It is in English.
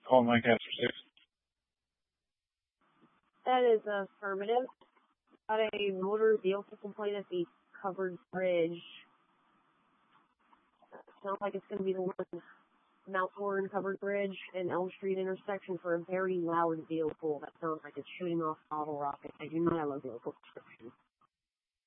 Call Mike after 6. That is affirmative. Got a motor vehicle complaint at the covered bridge. Sounds like it's going to be the one Mount Horn covered bridge and Elm Street intersection for a very loud vehicle that sounds like it's shooting off bottle rockets. I do not have a vehicle description.